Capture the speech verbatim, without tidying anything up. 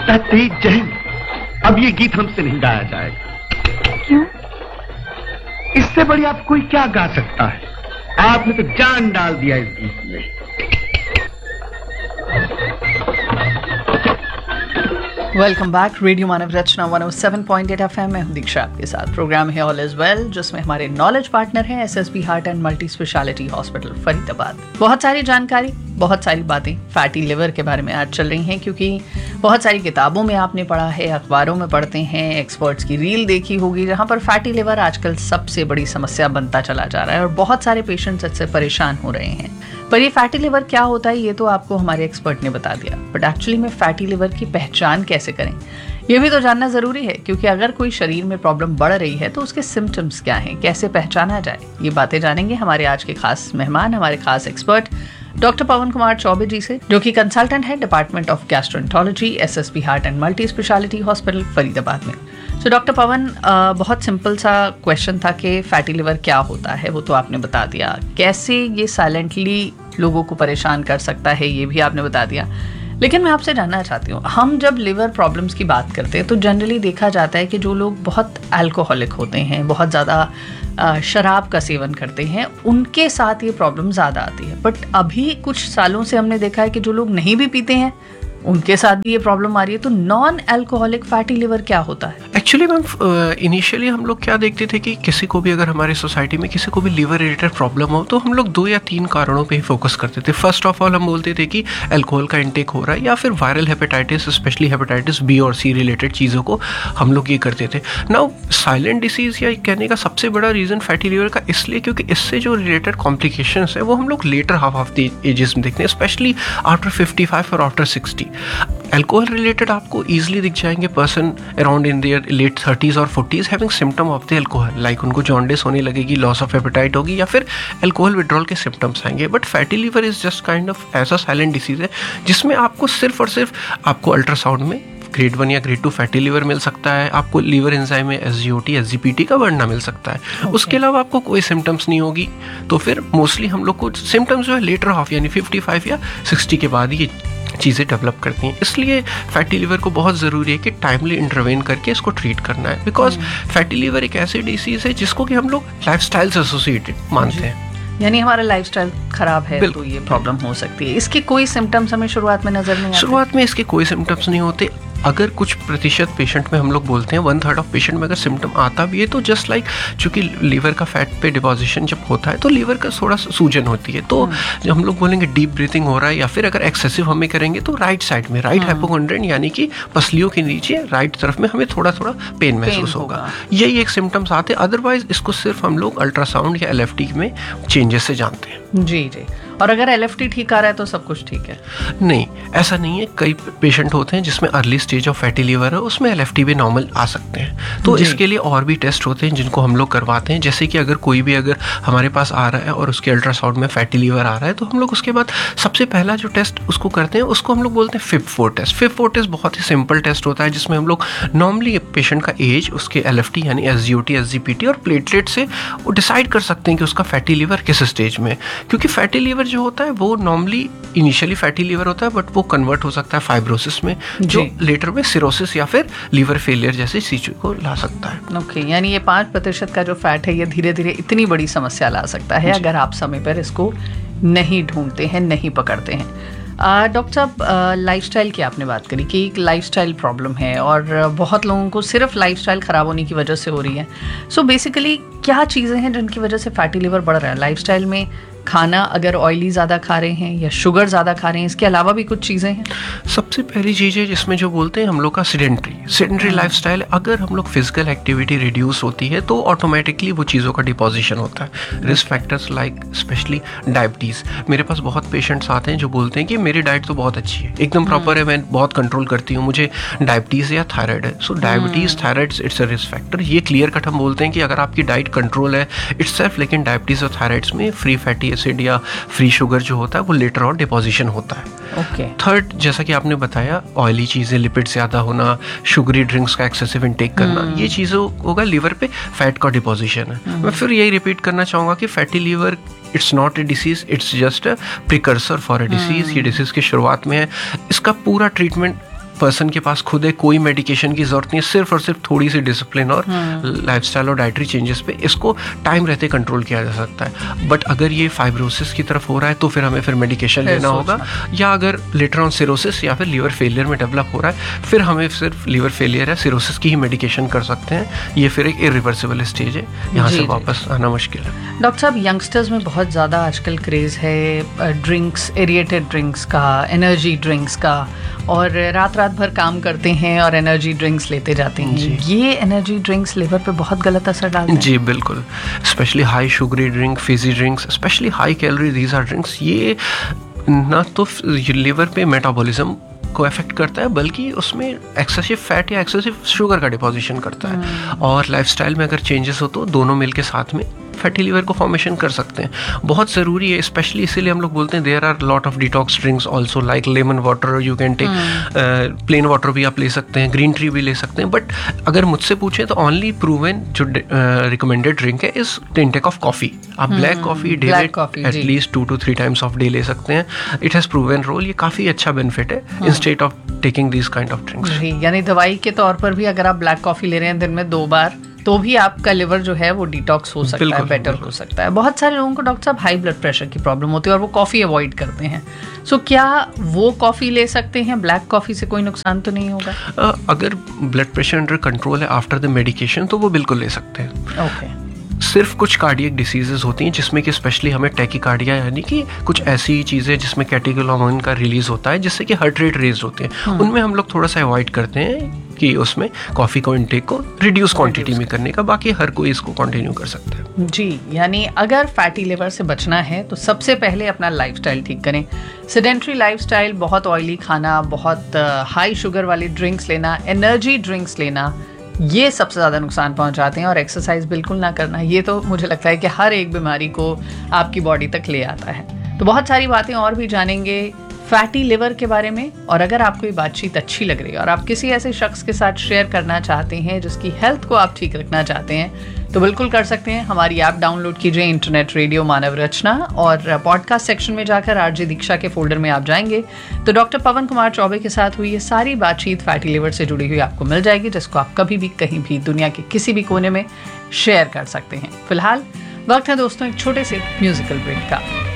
तेज जहन, अब ये गीत हमसे नहीं गाया जाएगा। क्यों? इससे बड़ी आप कोई क्या गा सकता है? आपने तो जान डाल दिया इस गीत में। वेलकम बैक, रेडियो मानव रचना one O seven point eight F M में हूं दीक्षा आपके साथ। प्रोग्राम है ऑल इज वेल, जिसमें हमारे नॉलेज पार्टनर हैं SSB heart and multi speciality hospital Faridabad. बहुत सारी जानकारी, बहुत सारी बातें फैटी लिवर के बारे में आज चल रही हैं, क्योंकि बहुत सारी किताबों में आपने पढ़ा है, अखबारों में पढ़ते हैं, एक्सपर्ट्स की रील देखी होगी, जहां पर फैटी लिवर आजकल सबसे बड़ी समस्या बनता चला जा रहा है और बहुत सारे पेशेंट्स इससे परेशान हो रहे हैं। पर ये फैटी लिवर क्या होता है ये तो आपको हमारे एक्सपर्ट ने बता दिया, बट एक्चुअली में फैटी लिवर की पहचान कैसे करें ये भी तो जानना जरूरी है, क्योंकि अगर कोई शरीर में प्रॉब्लम बढ़ रही है तो उसके सिम्टम्स क्या हैं, कैसे पहचाना जाए, ये बातें जानेंगे हमारे आज के खास मेहमान, हमारे खास एक्सपर्ट डॉक्टर पवन कुमार चौबे जी से, जो कि कंसल्टेंट है department of gastroenterology SSB heart and multi speciality hospital Faridabad में। सो डॉक्टर पवन, बहुत सिंपल सा क्वेश्चन था कि फैटी लिवर क्या होता है, वो तो आपने बता दिया। कैसे ये साइलेंटली लोगों को परेशान कर सकता है ये भी आपने बता दिया, लेकिन मैं आपसे जानना चाहती हूँ, हम जब लिवर प्रॉब्लम्स की बात करते हैं तो जनरली देखा जाता है कि जो लोग बहुत अल्कोहलिक होते हैं, बहुत ज़्यादा शराब का सेवन करते हैं, उनके साथ ये प्रॉब्लम ज़्यादा आती है। बट अभी कुछ सालों से हमने देखा है कि जो लोग नहीं भी पीते हैं उनके साथ भी ये प्रॉब्लम आ रही है। तो नॉन अल्कोहलिक फैटी लिवर क्या होता है? एक्चुअली मैम, इनिशियली हम लोग क्या देखते थे कि किसी को भी अगर हमारे सोसाइटी में किसी को भी लिवर रिलेटेड प्रॉब्लम हो तो हम लोग दो या तीन कारणों पे ही फोकस करते थे। फर्स्ट ऑफ ऑल हम बोलते थे कि अल्कोहल का इंटेक हो रहा है, या फिर viral hepatitis, specially hepatitis B और सी रिलेटेड चीज़ों को हम लोग ये करते थे। नाउ साइलेंट डिसीज़ या कहने का सबसे बड़ा रीज़न फैटी लिवर का इसलिए क्योंकि इससे जो रिलेटेड कॉम्प्लिकेशंस है वो हम लोग letter half of the edges में देखते हैं, स्पेशली आफ्टर फिफ्टी फाइव और आफ्टर सिक्सटी। अल्कोहल रिलेटेड आपको ईजिली दिख जाएंगे person around in their late thirties और forties having symptom of the alcohol, like उनको जॉन्डिस होने लगेगी, लॉस ऑफ एपेटाइट होगी, या फिर अल्कोहल विड्रॉल के सिम्टम्स आएंगे। But fatty liver is just kind of ऐसा साइलेंट डिसीज है जिसमें आपको सिर्फ और सिर्फ आपको अल्ट्रासाउंड में ग्रेड वन या ग्रेड टू फैटी लिवर मिल सकता है, आपको लीवर एंजाइम में S G O T, S G P T का बढ़ना मिल सकता है। okay. उसके अलावा आपको कोई सिम्टम्स नहीं होगी। तो फिर मोस्टली हम लोग को सिम्टम्स जो है लेटर हाफ यानी फिफ्टी फाइव या सिक्सटी के बाद ये चीज़ें डेवलप करती हैं। इसलिए फैटी लिवर को बहुत ज़रूरी है कि टाइमली इंटरवेन करके इसको ट्रीट करना है, बिकॉज फैटी लिवर एक ऐसी डिसीज़ है जिसको कि हम लोग लाइफस्टाइल से एसोसिएटेड मानते हैं, यानी हमारा लाइफस्टाइल खराब है तो ये प्रॉब्लम हो सकती है। इसके कोई सिम्टम्स हमें शुरुआत में नजर नहीं आते? शुरुआत में इसके कोई सिम्टम्स नहीं होते। अगर कुछ प्रतिशत पेशेंट में हम लोग बोलते हैं वन थर्ड ऑफ पेशेंट में अगर सिम्टम आता भी है तो जस्ट लाइक चूंकि लीवर का फैट पे डिपोजिशन जब होता है तो लीवर का थोड़ा सूजन होती है, तो जब हम लोग बोलेंगे डीप ब्रीथिंग हो रहा है, या फिर अगर एक्सेसिव हमें करेंगे तो राइट साइड में राइट हाइपोकॉन्ड्रियन यानी कि पसलियों के नीचे राइट तरफ में हमें थोड़ा थोड़ा पेन महसूस होगा। यही एक सिम्टम्स आते हैं। अदरवाइज इसको सिर्फ हम लोग अल्ट्रासाउंड या एल एफ टी में चेंजेस से जानते हैं। जी जी। और अगर एल एफ टी ठीक आ रहा है तो सब कुछ ठीक है? नहीं, ऐसा नहीं है। कई पेशेंट होते हैं जिसमें early stage of fatty liver है, उसमें एल एफ टी भी नॉर्मल आ सकते हैं। तो इसके लिए और भी टेस्ट होते हैं जिनको हम लोग करवाते हैं। जैसे कि अगर कोई भी अगर हमारे पास आ रहा है और उसके अल्ट्रासाउंड में फैटी लिवर आ रहा है तो हम लोग उसके बाद सबसे पहला जो टेस्ट उसको करते हैं उसको हम लोग बोलते हैं fib four test. Fib four test बहुत ही सिंपल टेस्ट होता है जिसमें हम लोग नॉर्मली पेशेंट का एज, उसके एल एफ टी यानी S G O T, S G P T और प्लेटलेट से वो डिसाइड कर सकते हैं कि उसका फैटी लिवर किस स्टेज में। क्योंकि फैटी लिवर जो होता है वो नॉर्मली इनिशियली फैटी लिवर होता है, बट वो कन्वर्ट हो सकता है फाइब्रोसिस में, जो लेटर में सिरोसिस या फिर लीवर फेलियर जैसी चीजों को ला सकता है। ओके okay, यानी ये पाँच प्रतिशत का जो फैट है ये धीरे धीरे इतनी बड़ी समस्या ला सकता है अगर आप समय पर इसको नहीं ढूंढते हैं, नहीं पकड़ते हैं। डॉक्टर साहब, लाइफस्टाइल की आपने बात करी कि एक लाइफस्टाइल प्रॉब्लम है और बहुत लोगों को सिर्फ लाइफस्टाइल ख़राब होने की वजह से हो रही है। सो बेसिकली क्या चीज़ें हैं जिनकी वजह से फैटी लिवर बढ़ रहा है? लाइफस्टाइल में खाना अगर ऑयली ज़्यादा खा रहे हैं या शुगर ज़्यादा खा रहे हैं, इसके अलावा भी कुछ चीज़ें हैं? सबसे पहली चीज़ है जिसमें जो बोलते हैं हम लोग का सीडेंट्री सीडेंट्री लाइफस्टाइल। अगर हम लोग फिजिकल एक्टिविटी रिड्यूस होती है तो ऑटोमेटिकली वो चीज़ों का डिपोजिशन होता है। Risk factors like specially diabetes. मेरे पास बहुत पेशेंट्स आते हैं जो बोलते हैं कि मेरी डाइट तो बहुत अच्छी है, एकदम प्रॉपर है, मैं बहुत कंट्रोल करती हूँ, मुझे डायबिटीज़ या थायराइड है। सो diabetes, thyroid it's a risk factor. ये क्लियर कट हम बोलते हैं कि अगर आपकी डाइट कंट्रोल है इट्स सेल्फ, लेकिन डायबिटीज़ और थायराइड्स में फ्री फैटी एसिड या फ्री शुगर जो होता है वो लेटर और डिपोजिशन होता है। Okay okay. थर्ड, जैसा कि आपने बताया, ऑयली चीज़ें, लिपिड ज़्यादा होना, शुगरी ड्रिंक्स का एक्सेसिव इंटेक करना, hmm. ये चीज़ों होगा लिवर पे फैट का डिपोजिशन है। hmm. मैं फिर यही रिपीट करना चाहूँगा कि fatty liver it's not a disease, it's just a precursor for a disease. ये डिसीज की शुरुआत में है। इसका पूरा ट्रीटमेंट पर्सन के पास खुद है, कोई मेडिकेशन की जरूरत नहीं है, सिर्फ और सिर्फ थोड़ी सी डिसिप्लिन और लाइफस्टाइल और डाइटरी चेंजेस पे इसको टाइम रहते कंट्रोल किया जा सकता है। बट अगर ये फाइब्रोसिस की तरफ हो रहा है तो फिर हमें फिर मेडिकेशन लेना होगा, या अगर लेटर ऑन सिरोसिस या फिर लीवर फेलियर में डेवलप हो रहा है फिर हमें सिर्फ लीवर फेलियर या सिरोसिस की ही मेडिकेशन कर सकते हैं। ये फिर एक इरिवर्सिबल स्टेज है, यहाँ से वापस आना मुश्किल है। डॉक्टर साहब, यंगस्टर्स में बहुत ज़्यादा आजकल क्रेज़ है ड्रिंक्स, एरिएटेड ड्रिंक्स का, एनर्जी ड्रिंक्स का, और रात रात भर काम करते हैं और एनर्जी ड्रिंक्स लेते जाते हैं। ये एनर्जी ड्रिंक्स लिवर पे बहुत गलत असर डालते हैं। जी बिल्कुल, specially high sugary drink, Fiji drinks, specially high calorie these are drinks, ये ना तो लिवर पे मेटाबॉलिज्म को अफेक्ट करता है बल्कि उसमें एक्सेसिव फैट या एक्सेसिव शुगर का डिपोजिशन करता है। और लाइफस्टाइल में अगर चेंजेस हो तो दोनों मिलके साथ में फैटी लीवर को फॉर्मेशन कर सकते हैं। बहुत ज़रूरी है, स्पेशली इसीलिए हम लोग बोलते हैं there are lot of detox drinks also, like lemon water, you can take plain water भी आप ले सकते हैं, ग्रीन टी भी ले सकते हैं। बट अगर मुझसे पूछें तो ओनली प्रूवन जो रिकमेंडेड ड्रिंक है इज इंटेक ऑफ कॉफ़ी। आप ब्लैक कॉफ़ी डे में at least to to three times of day ले सकते हैं। इट हैज़ प्रूवन रोल, ये काफ़ी अच्छा बेनिफिट है instead of taking this kind of drinks. यानी दवाई के तौर पर भी अगर आप ब्लैक कॉफ़ी ले रहे हैं दिन में दो बार तो भी आपका लिवर जो है वो डिटॉक्स हो सकता है, बेटर हो सकता है। बहुत सारे लोगों को डॉक्टर साहब हाई ब्लड प्रेशर की प्रॉब्लम होती है और वो कॉफ़ी अवॉइड करते हैं। सो so, क्या वो कॉफ़ी ले सकते हैं? ब्लैक कॉफ़ी से कोई नुकसान तो नहीं होगा? uh, अगर ब्लड प्रेशर अंडर कंट्रोल है आफ्टर द मेडिकेशन तो वो बिल्कुल ले सकते हैं। Okay okay. सिर्फ कुछ कार्डियक डिसीजेज होती हैं जिसमें कि स्पेशली हमें टैकीकार्डिया यानी कि कुछ ऐसी चीज़ें जिसमें कैटेकोलामाइन का रिलीज होता है जिससे कि हार्ट रेट रेज होते हैं, उनमें हम लोग थोड़ा सा अवॉइड करते हैं कि उसमें कॉफ़ी को इंटेक को रिड्यूस क्वांटिटी में करने का। बाकी हर कोई इसको कंटिन्यू कर सकता है। जी, यानी अगर फैटी लिवर से बचना है तो सबसे पहले अपना लाइफस्टाइल ठीक करें। सेडेंट्री लाइफस्टाइल, बहुत ऑयली खाना, बहुत हाई शुगर वाली ड्रिंक्स लेना, एनर्जी ड्रिंक्स लेना, ये सबसे ज़्यादा नुकसान पहुंचाते हैं। और एक्सरसाइज बिल्कुल ना करना, ये तो मुझे लगता है कि हर एक बीमारी को आपकी बॉडी तक ले आता है। तो बहुत सारी बातें और भी जानेंगे फैटी लिवर के बारे में। और अगर आपको ये बातचीत अच्छी लग रही है और आप किसी ऐसे शख्स के साथ शेयर करना चाहते हैं जिसकी हेल्थ को आप ठीक रखना चाहते हैं तो बिल्कुल कर सकते हैं। हमारी ऐप डाउनलोड कीजिए, इंटरनेट रेडियो मानव रचना, और पॉडकास्ट सेक्शन में जाकर आरजे दीक्षा के फोल्डर में आप जाएंगे तो डॉक्टर पवन कुमार चौबे के साथ हुई ये सारी बातचीत फैटी लिवर से जुड़ी हुई आपको मिल जाएगी, जिसको आप कभी भी कहीं भी दुनिया के किसी भी कोने में शेयर कर सकते हैं। फिलहाल वक्त है दोस्तों एक छोटे से म्यूजिकल ब्रेक का।